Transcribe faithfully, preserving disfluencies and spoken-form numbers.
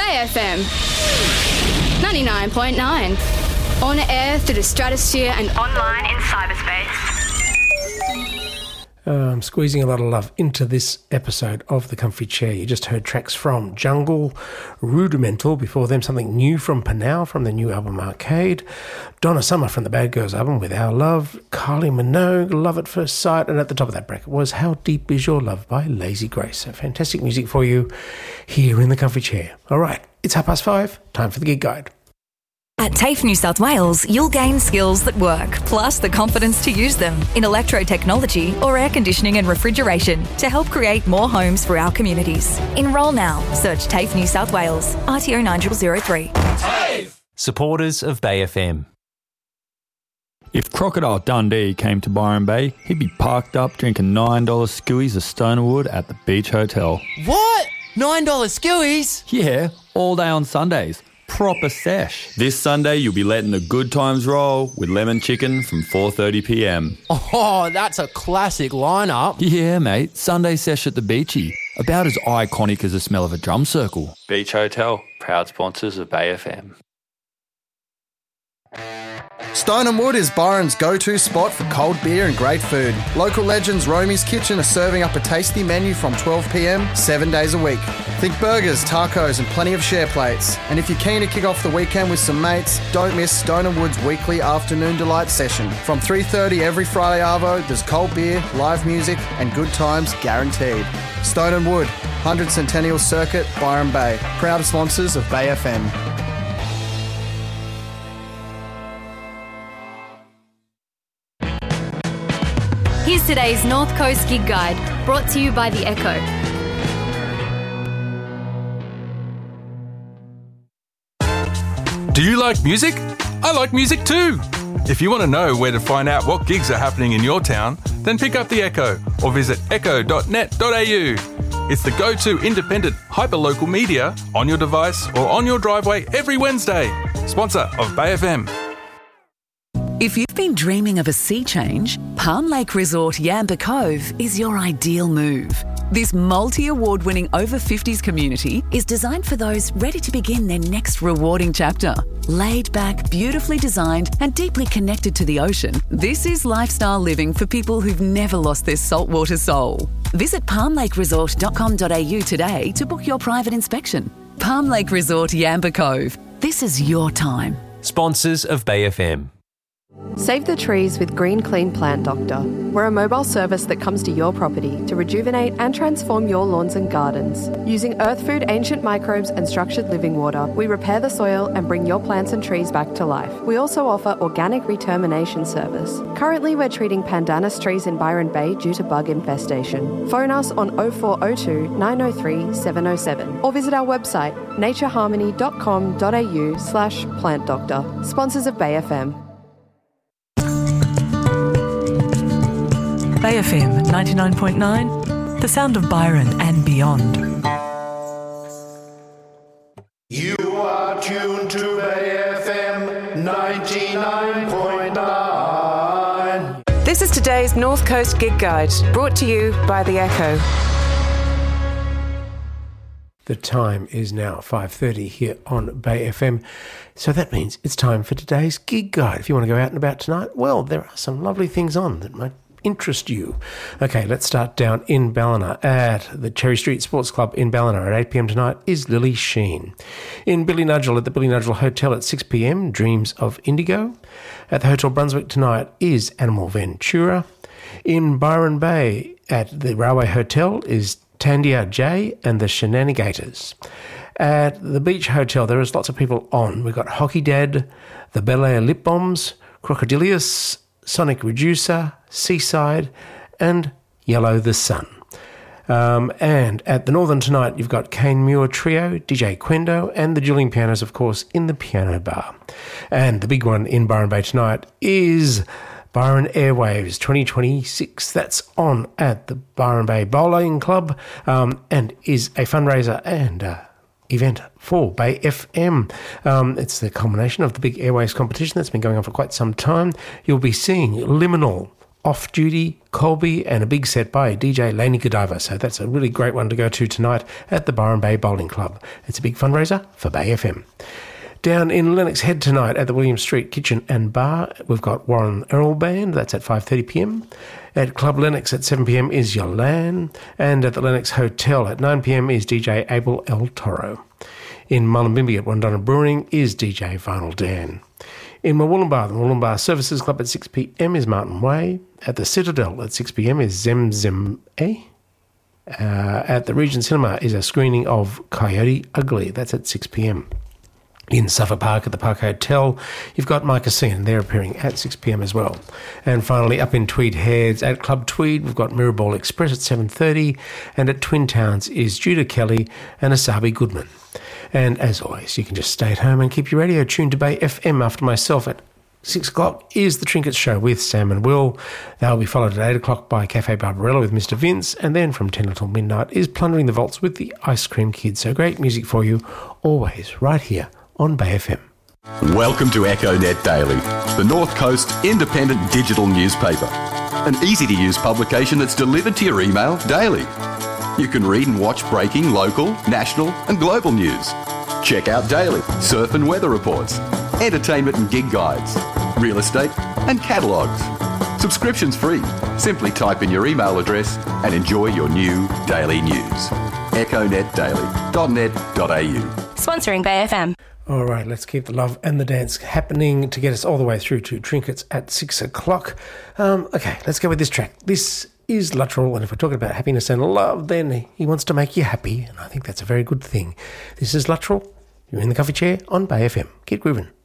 Bay F M ninety-nine point nine. On air through the stratosphere and online in cyberspace. Uh, I'm squeezing a lot of love into this episode of The Comfy Chair. You just heard tracks from Jungle, Rudimental, before them something new from Panau from the new album Arcade, Donna Summer from the Bad Girls album With Our Love, Kylie Minogue, Love at First Sight, and at the top of that bracket was How Deep Is Your Love by Lazy Grace. So fantastic music for you here in The Comfy Chair. All right, it's half past five, time for the Gig Guide. At TAFE New South Wales, you'll gain skills that work, plus the confidence to use them in electro-technology or air conditioning and refrigeration to help create more homes for our communities. Enrol now. Search TAFE New South Wales. R T O nine zero zero three. TAFE! Supporters of Bay F M. If Crocodile Dundee came to Byron Bay, he'd be parked up drinking nine dollars skewies of Stonerwood at the Beach Hotel. What? nine dollars skewies? Yeah, all day on Sundays. Proper sesh. This Sunday, you'll be letting the good times roll with lemon chicken from four thirty p m. Oh, that's a classic lineup. Yeah, mate. Sunday sesh at the Beachy. About as iconic as the smell of a drum circle. Beach Hotel, proud sponsors of Bay F M. Stone Wood is Byron's go-to spot for cold beer and great food. Local legends Romy's Kitchen are serving up a tasty menu from twelve p m, seven days a week. Think burgers, tacos and plenty of share plates. And if you're keen to kick off the weekend with some mates, don't miss Stone Wood's weekly afternoon delight session. From three thirty every Friday arvo, there's cold beer, live music and good times guaranteed. Stone Wood, one hundred Centennial Circuit, Byron Bay. Proud sponsors of Bay F M. Here's today's North Coast Gig Guide, brought to you by The Echo. Do you like music? I like music too! If you want to know where to find out what gigs are happening in your town, then pick up The Echo or visit echo dot net dot a u. It's the go-to independent hyperlocal media on your device or on your driveway every Wednesday. Sponsor of Bay F M. If you've been dreaming of a sea change, Palm Lake Resort Yamba Cove is your ideal move. This multi-award-winning over fifties community is designed for those ready to begin their next rewarding chapter. Laid back, beautifully designed and deeply connected to the ocean, this is lifestyle living for people who've never lost their saltwater soul. Visit palm lake resort dot com dot a u today to book your private inspection. Palm Lake Resort Yamba Cove. This is your time. Sponsors of Bay F M. Save the trees with Green Clean Plant Doctor. We're a mobile service that comes to your property to rejuvenate and transform your lawns and gardens. Using earth food, ancient microbes and structured living water, we repair the soil and bring your plants and trees back to life. We also offer organic retermination service. Currently, we're treating pandanus trees in Byron Bay due to bug infestation. Phone us on oh four oh two, nine oh three, seven oh seven or visit our website nature harmony dot com dot a u slash plant doctor. Sponsors of Bay F M. Bay F M ninety-nine point nine, the sound of Byron and beyond. You are tuned to Bay F M ninety-nine point nine. This is today's North Coast Gig Guide, brought to you by The Echo. The time is now five thirty here on Bay F M. So that means it's time for today's Gig Guide. If you want to go out and about tonight, well, there are some lovely things on that might interest you. Okay, let's start down in Ballina. At the Cherry Street Sports Club in Ballina at eight p m tonight is Lily Sheen. In Ballynudgel at the Ballynudgel Hotel at six p m, Dreams of Indigo. At the Hotel Brunswick tonight is Animal Ventura. In Byron Bay at the Railway Hotel is Tandia J and the Shenanigators. At the Beach Hotel, there is lots of people on. We've got Hockey Dad, the Bel Air Lip Bombs, Crocodilius, Sonic Reducer, Seaside, and Yellow the Sun. Um, and at the Northern tonight, you've got Kane Muir Trio, D J Quendo, and the dueling pianos, of course, in the piano bar. And the big one in Byron Bay tonight is Byron Airwaves twenty twenty-six. That's on at the Byron Bay Bowling Club um, and is a fundraiser and uh, event for Bay F M. Um, it's the culmination of the big Airwaves competition that's been going on for quite some time. You'll be seeing Liminal, Off Duty, Colby, and a big set by D J Laney Godiva. So that's a really great one to go to tonight at the Byron Bay Bowling Club. It's a big fundraiser for Bay F M. Down in Lennox Head tonight at the William Street Kitchen and Bar, we've got Warren Earl Band. That's at five thirty p m. At Club Lennox at seven p m is Yolan. And at the Lennox Hotel at nine p m is D J Abel El Toro. In Mullumbimby at Wandonna Brewing is D J Vinyl Dan. In Murwillumbah, the Murwillumbah Services Club at six p m is Martin Way. At the Citadel at six p m is Zem Zem A. Uh, at the Regent Cinema is a screening of Coyote Ugly. That's at six p m. In Suffolk Park at the Park Hotel, you've got Micah Sean. They're appearing at six p m as well. And finally, up in Tweed Heads at Club Tweed, we've got Mirrorball Express at seven thirty. And at Twin Towns is Judah Kelly and Asabi Goodman. And as always, you can just stay at home and keep your radio tuned to Bay F M. After myself at six o'clock is the Trinkets Show with Sam and Will. They'll be followed at eight o'clock by Cafe Barbarella with Mister Vince. And then from ten until midnight is Plundering the Vaults with the Ice Cream Kids. So great music for you, always right here on Bay F M. Welcome to EchoNet Daily, the North Coast independent digital newspaper. An easy-to-use publication that's delivered to your email daily. You can read and watch breaking local, national and global news. Check out daily surf and weather reports, entertainment and gig guides, real estate and catalogues. Subscription's free. Simply type in your email address and enjoy your new daily news. echo net daily dot net dot a u. Sponsoring Bay F M. All right, let's keep the love and the dance happening to get us all the way through to Trinkets at six o'clock. Um, okay, let's go with this track. This is Luttrell, and if we're talking about happiness and love, then he wants to make you happy, and I think that's a very good thing. This is Luttrell. You're in the coffee chair on Bay F M. Get grooving.